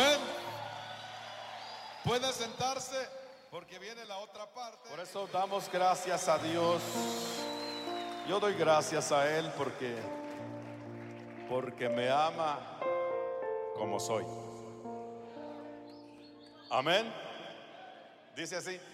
Amén. Puede sentarse porque viene la otra parte. Por eso damos gracias a Dios. Yo doy gracias a Él porque me ama como soy. Amén. Dice así: